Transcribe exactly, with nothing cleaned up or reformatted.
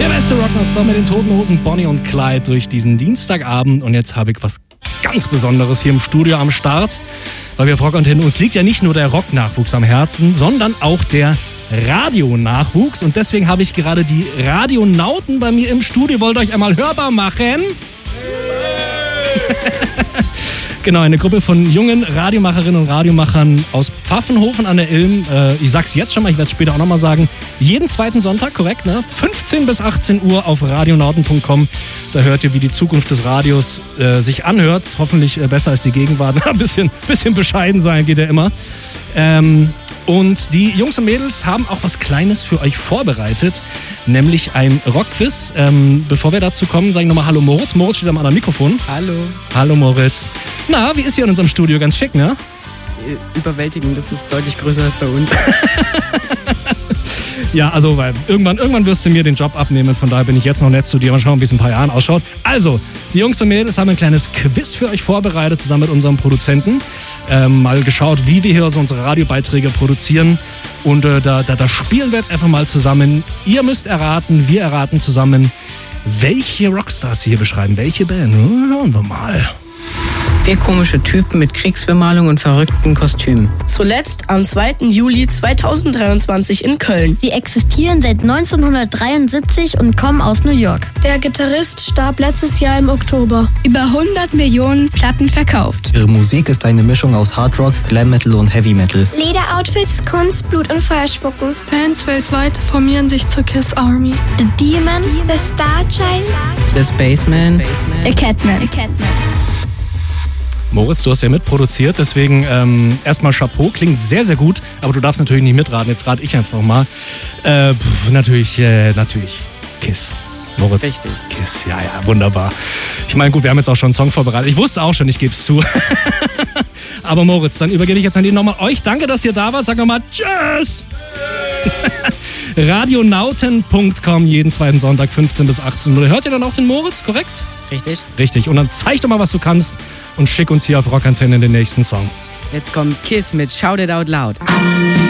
Der beste Rockmaster mit den Toten Hosen, Bonnie und Clyde, durch diesen Dienstagabend. Und jetzt habe ich was ganz Besonderes hier im Studio am Start. Weil wir auf Rock Antenne, uns liegt ja nicht nur der Rocknachwuchs am Herzen, sondern auch der Radionachwuchs. Und deswegen habe ich gerade die Radionauten bei mir im Studio. Wollt ihr euch einmal hörbar machen? Genau, eine Gruppe von jungen Radiomacherinnen und Radiomachern aus Pfaffenhofen an der Ilm. Äh, ich sag's jetzt schon mal, ich werde es später auch nochmal sagen. Jeden zweiten Sonntag, korrekt, ne? fünfzehn bis achtzehn Uhr auf radionauten punkt com. Da hört ihr, wie die Zukunft des Radios äh, sich anhört. Hoffentlich äh, besser als die Gegenwart. Ein bisschen, bisschen bescheiden sein geht ja immer. Ähm, und die Jungs und Mädels haben auch was Kleines für euch vorbereitet. Nämlich ein Rockquiz. Ähm, bevor wir dazu kommen, sage ich nochmal Hallo Moritz. Moritz steht am anderen Mikrofon. Hallo. Hallo Moritz. Na, wie ist hier in unserem Studio? Ganz schick, ne? Überwältigend, das ist deutlich größer als bei uns. Ja, also weil irgendwann, irgendwann wirst du mir den Job abnehmen. Von daher bin ich jetzt noch nett zu dir. Mal schauen, wie es in ein paar Jahren ausschaut. Also, die Jungs und Mädels haben ein kleines Quiz für euch vorbereitet, zusammen mit unserem Produzenten. Ähm, mal geschaut, wie wir hier so unsere Radiobeiträge produzieren. Und äh, da, da, da spielen wir jetzt einfach mal zusammen. Ihr müsst erraten, wir erraten zusammen, welche Rockstars sie hier beschreiben. Welche Band? Hören wir mal. Vier komische Typen mit Kriegsbemalung und verrückten Kostümen. Zuletzt am zweiten Juli zweitausenddreiundzwanzig in Köln. Sie existieren seit neunzehnhundertdreiundsiebzig und kommen aus New York. Der Gitarrist starb letztes Jahr im Oktober. Über hundert Millionen Platten verkauft. Ihre Musik ist eine Mischung aus Hardrock, Glam Metal und Heavy Metal. Lederoutfits, Kunst, Blut und Feuer spucken. Fans weltweit formieren sich zur Kiss Army. The Demon, The Starchild, The Spaceman, The Catman. The Catman. Moritz, du hast ja mitproduziert, deswegen ähm, erstmal Chapeau, klingt sehr, sehr gut, aber du darfst natürlich nicht mitraten, jetzt rate ich einfach mal. Äh, pff, natürlich, äh, natürlich Kiss. Moritz. Richtig. Kiss, ja, ja, wunderbar. Ich meine, gut, wir haben jetzt auch schon einen Song vorbereitet. Ich wusste auch schon, ich gebe es zu. Aber Moritz, dann übergebe ich jetzt an die nochmal euch. Danke, dass ihr da wart. Sag nochmal Tschüss. radionauten punkt com, jeden zweiten Sonntag fünfzehn bis achtzehn Uhr. Hört ihr dann auch den Moritz, korrekt? Richtig. Richtig. Und dann zeig doch mal, was du kannst und schick uns hier auf Rock Antenne den nächsten Song. Jetzt kommt Kiss mit Shout It Out Loud.